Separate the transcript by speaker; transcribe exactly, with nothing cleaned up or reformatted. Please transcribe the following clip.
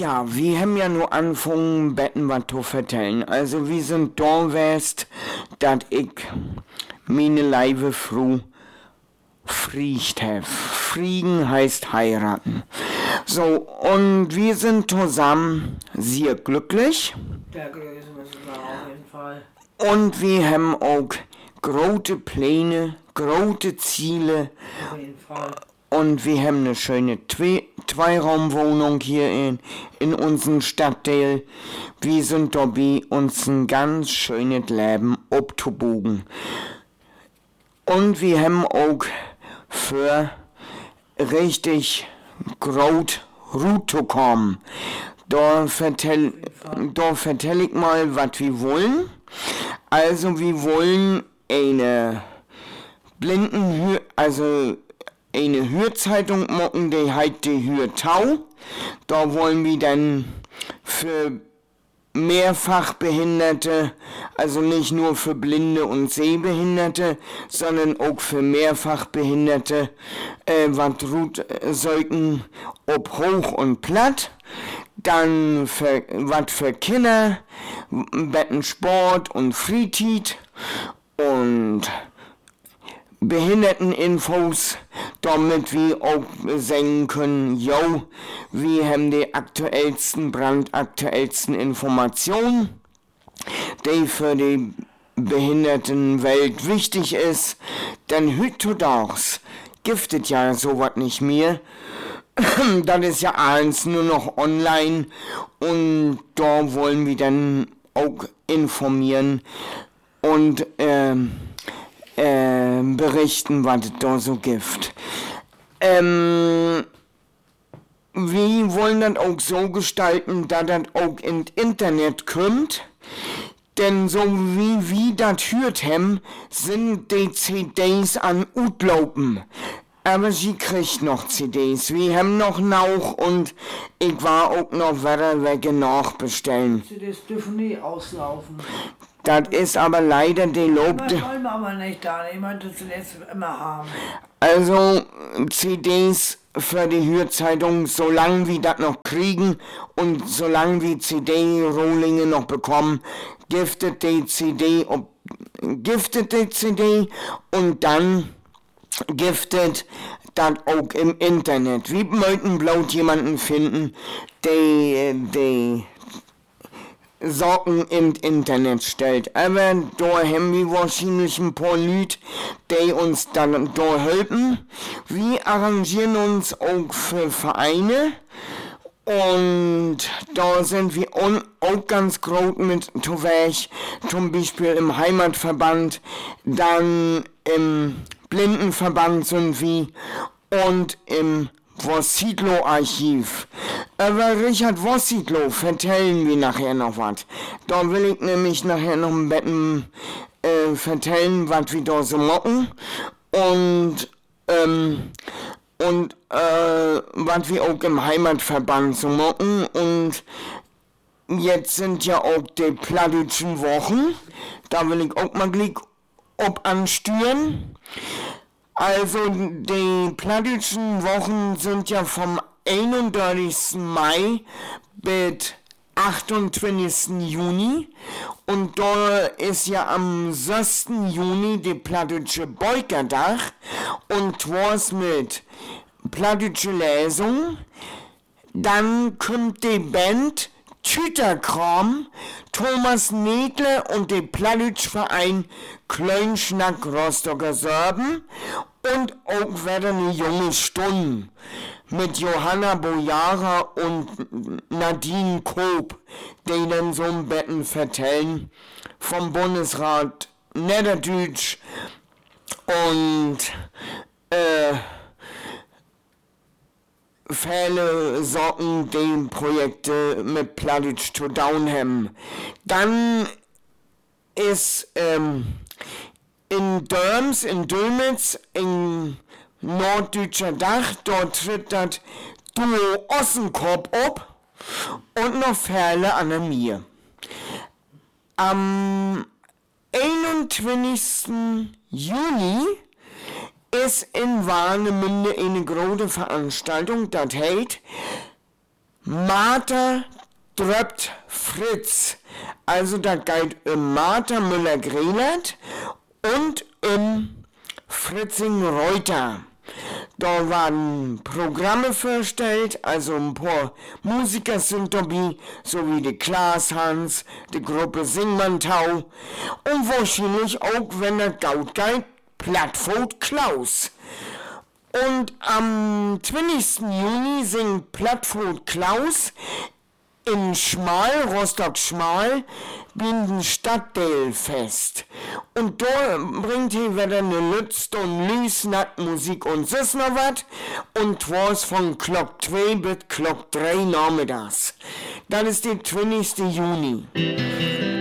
Speaker 1: Ja, wir haben ja nur angefangen, Betten was zu vertellen. Also wir sind da gewesen, dass ich meine Leibe Frau friegt habe. Friegen heißt heiraten. So, und wir sind zusammen sehr glücklich.
Speaker 2: Der Größe müssen wir auf jeden Fall.
Speaker 1: Und wir haben auch große Pläne, große Ziele.
Speaker 2: Auf jeden Fall.
Speaker 1: Und wir haben eine schöne Zwei- Zweiraumwohnung hier in, in unserem Stadtteil. Wir sind dabei, uns ein ganz schönes Leben abzubogen. Und wir haben auch für richtig groß Ruhe zu kommen. Da vertell, da vertell ich mal, was wir wollen. Also wir wollen eine Blindenhür, also eine Hörzeitung machen, die heißt die Hörtau. Da wollen wir dann für Mehrfachbehinderte, also nicht nur für Blinde und Sehbehinderte, sondern auch für Mehrfachbehinderte, äh, was tut sollten, ob hoch und platt. Dann für, was für Kinder, Betten, Sport und Freizeit und Behinderteninfos, damit wir auch sagen können, yo, wir haben die aktuellsten, brandaktuellsten Informationen, die für die Behindertenwelt wichtig ist, denn heutzutage giftet ja sowas nicht mehr. Das ist ja alles nur noch online und da wollen wir dann auch informieren und ähm, äh, berichten, was es da so gibt. Ähm, wir wollen das auch so gestalten, dass das auch ins Internet kommt, denn so wie wir das hört haben, sind die C Ds an Utlaupen. Aber sie kriegt noch C Ds. Wir haben noch Nauch und ich war auch noch weiter weg nachbestellen.
Speaker 2: C Ds dürfen nie auslaufen.
Speaker 1: Das ist aber leider die
Speaker 2: Das
Speaker 1: Lobte.
Speaker 2: wollen wir aber nicht da. Ich möchte C Ds immer haben.
Speaker 1: Also C Ds für die Hörzeitung, solange wir das noch kriegen und solange wir C D-Rohlinge noch bekommen, giftet die C D, ob, giftet die C D und dann giftet das auch im Internet. Wir möchten bloß jemanden finden, der die Sorgen im Internet stellt. Aber da haben wir wahrscheinlich ein paar Leute, die uns dann da helfen. Wir arrangieren uns auch für Vereine. Und da sind wir auch ganz groß mit zuweg, zum Beispiel im Heimatverband, dann im Blindenverband sind wir und im Wossidlo-Archiv. Über Richard Wossidlo vertellen wir nachher noch was. Da will ich nämlich nachher noch ein Betten äh, vertellen, was wir da so machen. Und, ähm, und äh, was wir auch im Heimatverband so machen. Und jetzt sind ja auch die plattdeutschen Wochen. Da will ich auch mal gleich ob ansteuern. Also die plattdeutschen Wochen sind ja vom einunddreißigsten Mai bis achtundzwanzigsten Juni und da ist ja am sechsten Juni die plattdeutsche Beukertag und was mit plattdeutsche Lesung. Dann kommt die Band Tüterkram, Thomas Nedle und der Plattdeutsch-Verein Klönschnack Rostocker Sorben und auch wieder eine junge Stunde mit Johanna Bojara und Nadine Koop, die dann so ein Betten vertellen vom Bundesrat Niederdeutsch und äh, Fälle sorgen die Projekte mit Plattdeutsch zu down haben. Dann ist ähm, in Dörms, in Dömitz, in Norddeutscher Dach, dort tritt das Duo Ossenkopf ab und noch Fälle an der Mir. Am einundzwanzigsten Juni ist in Warnemünde eine große Veranstaltung, das heißt Martha dröpt Fritz. Also da geht um Martha Müller-Grelert und um Fritzing-Reuter. Da waren Programme vorgestellt, also ein paar Musiker sind dabei, so wie die Klaas Hans, die Gruppe Singmantau und wahrscheinlich auch, wenn der Gaut geht, Plattfot Klaus. Und am zwanzigsten Juni singt Plattfot Klaus in Schmal, Rostock-Schmal, bin Stadtteilfest. Und da bringt hier wieder eine Lützt und Lüsnack, Musik und sis noch wat. Und was von Glock zwei bis Glock drei nachmittags. Das ist der zwanzigsten Juni.